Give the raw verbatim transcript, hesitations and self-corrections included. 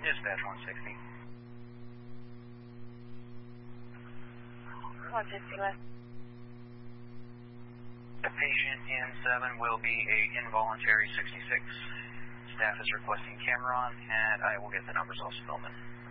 Dispatch one sixty. one sixty west. The patient in seven will be a involuntary sixty-six. Staff is requesting Cameron, and I will get the numbers off Spillman.